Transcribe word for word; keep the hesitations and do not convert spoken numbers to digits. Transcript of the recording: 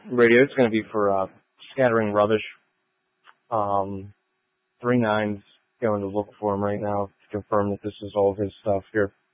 Radio. It's going to be for uh, scattering rubbish. Um, three nines going to look for him right now to confirm that this is all of his stuff here.